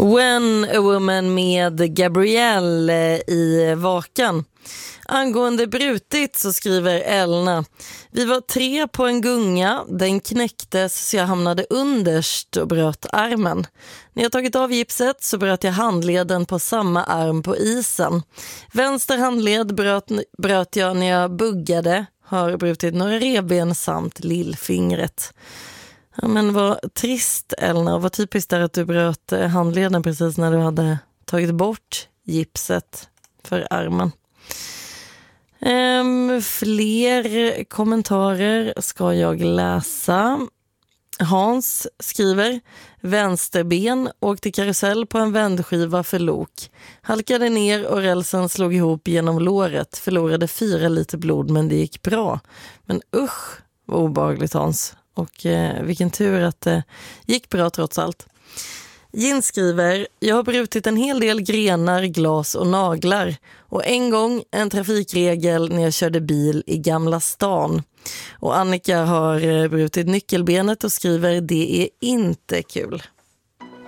When a Woman med Gabrielle i Vakan. Angående brutit så skriver Elna: vi var 3 på en gunga, den knäcktes så jag hamnade underst och bröt armen. När jag tagit av gipset så bröt jag handleden på samma arm på isen. Vänster handled bröt jag när jag buggade, har brutit några revben samt lillfingret. Ja, men vad trist, Elna, och vad typiskt är att du bröt handleden precis när du hade tagit bort gipset för armen. Fler kommentarer ska jag läsa. Hans skriver: vänsterben åkte karusell på en vändskiva för lok. Halkade ner och rälsen slog ihop genom låret. Förlorade 4 liter blod men det gick bra. Men usch, vad obehagligt, Hans. Och vilken tur att det gick bra trots allt. Jin skriver: jag har brutit en hel del grenar, glas och naglar. Och en gång en trafikregel när jag körde bil i Gamla stan. Och Annika har brutit nyckelbenet och skriver: det är inte kul.